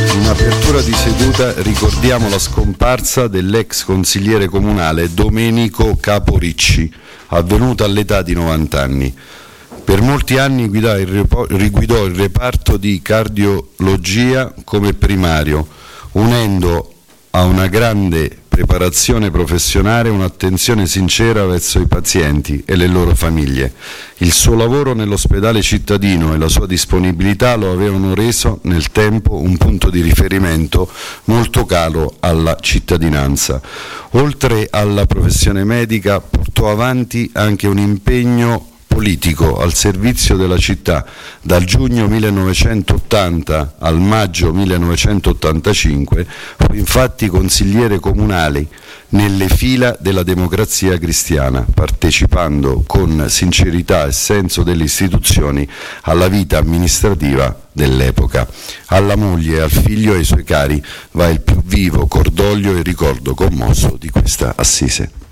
In apertura di seduta ricordiamo la scomparsa dell'ex consigliere comunale Domenico Caporicci, avvenuta all'età di 90 anni. Per molti anni guidò il reparto di cardiologia come primario, unendo a una grande preparazione professionale un'attenzione sincera verso i pazienti e le loro famiglie. Il suo lavoro nell'ospedale cittadino e la sua disponibilità lo avevano reso nel tempo un punto di riferimento molto caro alla cittadinanza. Oltre alla professione medica portò avanti anche un impegno politico al servizio della città. Dal giugno 1980 al maggio 1985 fu infatti consigliere comunale nelle fila della Democrazia Cristiana, partecipando con sincerità e senso delle istituzioni alla vita amministrativa dell'epoca. Alla moglie, al figlio e ai suoi cari va il più vivo cordoglio e ricordo commosso di questa assise.